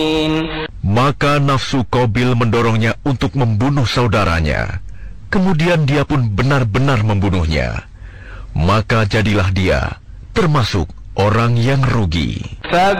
Maka nafsu Qabil mendorongnya untuk membunuh saudaranya. Kemudian dia pun benar-benar membunuhnya. Maka jadilah dia termasuk orang yang rugi.